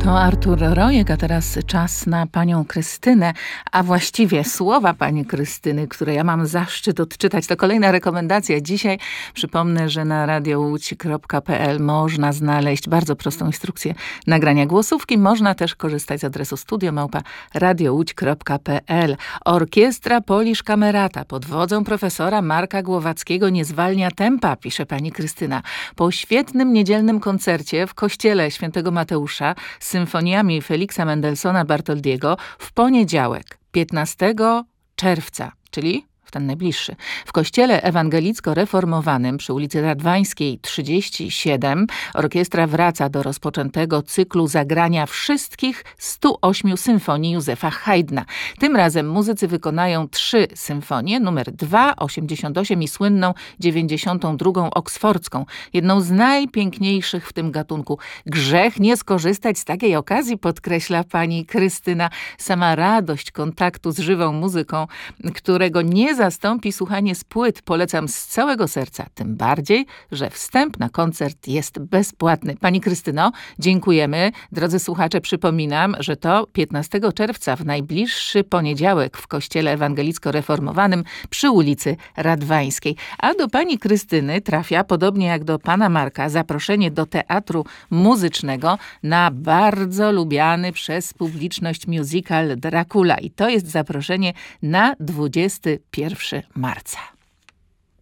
To Artur Rojek, a teraz czas na panią Krystynę, a właściwie słowa pani Krystyny, które ja mam zaszczyt odczytać. To kolejna rekomendacja. Dzisiaj przypomnę, że na radiołódź.pl można znaleźć bardzo prostą instrukcję nagrania głosówki. Można też korzystać z adresu studio@radiołódź.pl. Orkiestra Polish Camerata pod wodzą profesora Marka Głowackiego nie zwalnia tempa, pisze pani Krystyna. Po świetnym niedzielnym koncercie w kościele Świętego Mateusza z symfoniami Feliksa Mendelssohna Bartoldiego w poniedziałek, 15 czerwca, czyli w ten najbliższy, w kościele ewangelicko-reformowanym przy ulicy Radwańskiej 37 orkiestra wraca do rozpoczętego cyklu zagrania wszystkich 108 symfonii Józefa Haydna. Tym razem muzycy wykonają 3 symfonie, numer 2, 88 i słynną 92 oksfordzką, jedną z najpiękniejszych w tym gatunku. Grzech nie skorzystać z takiej okazji, podkreśla pani Krystyna. Sama radość kontaktu z żywą muzyką, którego nie zastąpi słuchanie z płyt, polecam z całego serca. Tym bardziej, że wstęp na koncert jest bezpłatny. Pani Krystyno, dziękujemy. Drodzy słuchacze, przypominam, że to 15 czerwca w najbliższy poniedziałek w kościele ewangelicko-reformowanym przy ulicy Radwańskiej. A do pani Krystyny trafia, podobnie jak do pana Marka, zaproszenie do teatru muzycznego na bardzo lubiany przez publiczność musical Dracula. I to jest zaproszenie na 21 marca.